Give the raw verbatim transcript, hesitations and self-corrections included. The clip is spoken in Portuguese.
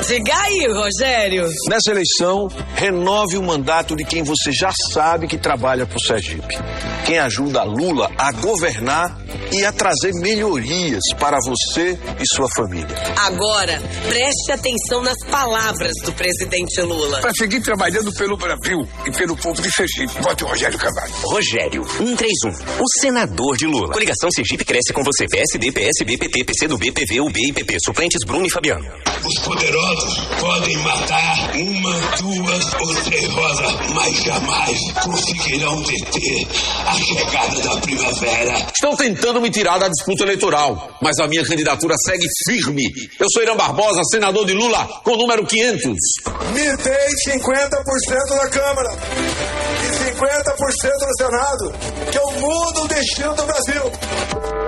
Diga aí, Rogério. Nessa eleição, renove o mandato de quem você já sabe que trabalha pro Sergipe. Quem ajuda Lula a governar e a trazer melhorias para você e sua família. Agora, preste atenção nas palavras do presidente Lula. Para seguir trabalhando pelo Brasil e pelo povo de Sergipe, vote o Rogério Carvalho. Rogério, cento e trinta e um, o senador de Lula. Coligação Sergipe cresce com você. P S D, P S B, P T, P C do B, P V, U B e P P. Suplentes Bruno e Fabiano. Os poderosos podem matar uma, duas ou três rosas, mas jamais conseguirão deter a chegada da primavera. Estão tentando me tirar da disputa eleitoral, mas a minha candidatura segue firme. Eu sou Irã Barbosa, senador de Lula, com o número quinhentos. Me dei cinquenta por cento na Câmara e cinquenta por cento no Senado, que eu mudo o destino do Brasil.